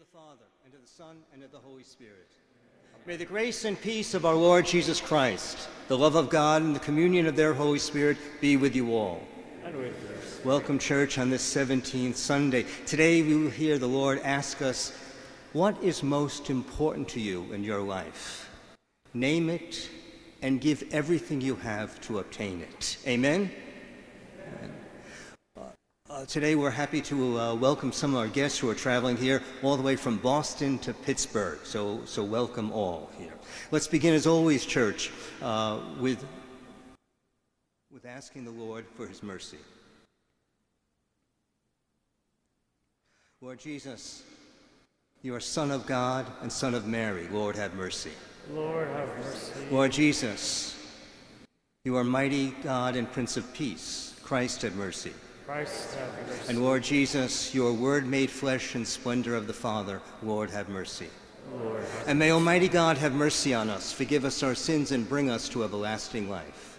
Father, and to the Son, and to the Holy Spirit. May the grace and peace of our Lord Jesus Christ, the love of God, and the communion of their Holy Spirit be with you all. And with yours. Welcome, church, on this 17th Sunday. Today we will hear the Lord ask us, what is most important to you in your life? Name it and give everything you have to obtain it. Amen? Today we're happy to welcome some of our guests who are traveling here all the way from Boston to Pittsburgh. So welcome all here. Let's begin as always, church, with asking the Lord for his mercy. Lord Jesus, you are Son of God and Son of Mary. Lord, have mercy. Lord, have mercy. Lord Jesus, you are mighty God and Prince of Peace. Christ, have mercy. Christ, have mercy. And Lord Jesus, your word made flesh and splendor of the Father, Lord, have mercy. Lord, have And may Almighty God have mercy on us, forgive us our sins, and bring us to everlasting life.